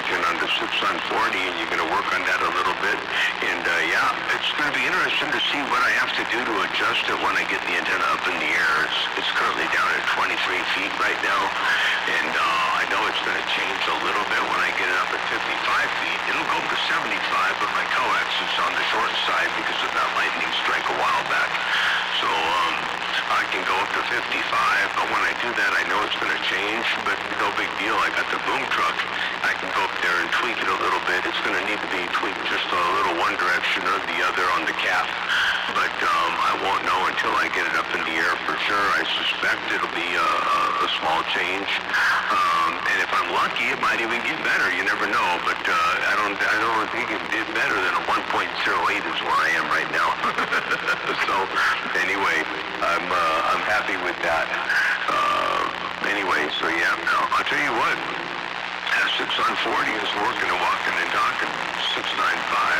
switching on the 6 on 40, and you're going to work on that a little bit. And yeah, it's going to be interesting to see what I have to do to adjust it when I get the antenna up in the air. It's currently down at 23 feet right now, and I know it's going to change a little bit when I get it up at 55 feet. It'll go up to 75, but my coax is on the short side because of that lightning strike a while back. So I can go up to 55, but when I do that, I know it's going to change, but no big deal. I got the boom truck. I can go up there and tweak it a little bit. It's going to need to be tweaked just a little one direction or the other on the cap, but I won't know until I get it up in the air for sure. I suspect it'll be a small change, and if I'm lucky, it might even get better. You never know, but I don't think it did better than a 1.08 is where I am right now. So anyway, I'm happy with that. Anyway, so yeah, I'll tell you what, 6 on 40 is working and walking and talking.